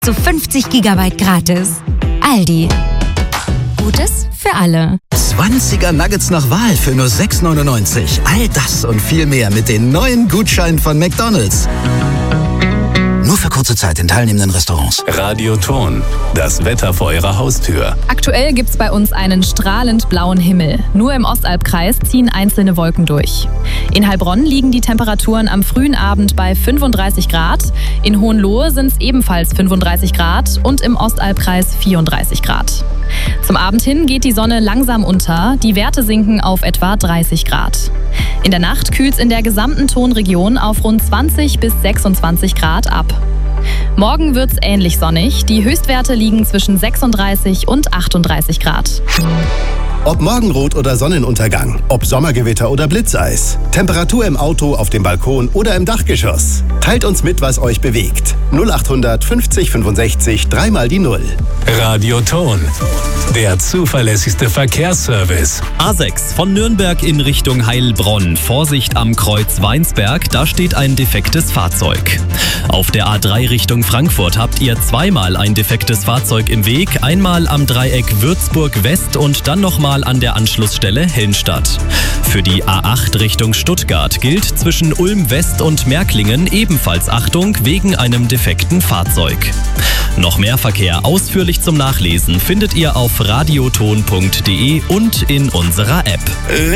zu 50 GB gratis. Aldi. Gutes für alle. 20er Nuggets nach Wahl für nur 6,99. All das und viel mehr mit den neuen Gutscheinen von McDonald's. Nur für kurze Zeit in teilnehmenden Restaurants. Radio Ton, das Wetter vor Ihrer Haustür. Aktuell gibt's bei uns einen strahlend blauen Himmel. Nur im Ostalbkreis ziehen einzelne Wolken durch. In Heilbronn liegen die Temperaturen am frühen Abend bei 35 Grad. In Hohenlohe sind es ebenfalls 35 Grad und im Ostalbkreis 34 Grad. Zum Abend hin geht die Sonne langsam unter. Die Werte sinken auf etwa 30 Grad. In der Nacht kühlt es in der gesamten Tonregion auf rund 20 bis 26 Grad ab. Morgen wird's ähnlich sonnig. Die Höchstwerte liegen zwischen 36 und 38 Grad. Ob Morgenrot oder Sonnenuntergang, ob Sommergewitter oder Blitzeis, Temperatur im Auto, auf dem Balkon oder im Dachgeschoss. Teilt uns mit, was euch bewegt. 0800 50 65 3 mal die 0. Radio Ton, der zuverlässigste Verkehrsservice. A6 von Nürnberg in Richtung Heilbronn. Vorsicht am Kreuz Weinsberg, da steht ein defektes Fahrzeug. Auf der A3 Richtung Frankfurt habt ihr zweimal ein defektes Fahrzeug im Weg. Einmal am Dreieck Würzburg West und dann nochmal an der Anschlussstelle Helmstadt. Für die A8 Richtung Stuttgart gilt zwischen Ulm West und Märklingen ebenfalls Achtung wegen einem defekten Fahrzeug. Noch mehr Verkehr ausführlich zum Nachlesen findet ihr auf radioton.de und in unserer App.